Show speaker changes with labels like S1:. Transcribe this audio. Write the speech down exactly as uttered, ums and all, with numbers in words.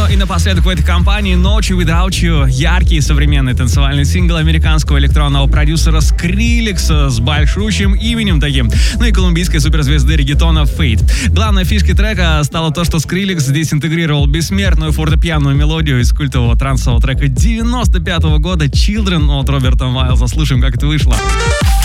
S1: Ну и напоследок в этой компании Nochy Without You. Яркий современный танцевальный сингл американского электронного продюсера Skrillex с большущим именем таким. Ну и колумбийской суперзвезды реггетона Fate. Главной фишкой трека стало то, что Skrillex здесь интегрировал бессмертную фортепианную мелодию из культового трансового трека девяносто пятого года Children от Роберта Майлза. Слушаем, как это вышло.